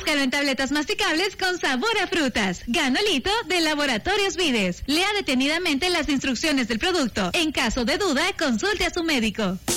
Búscalo en tabletas masticables con sabor a frutas. Ganolito de Laboratorios Vides. Lea detenidamente las instrucciones del producto. En caso de duda, consulte a su médico.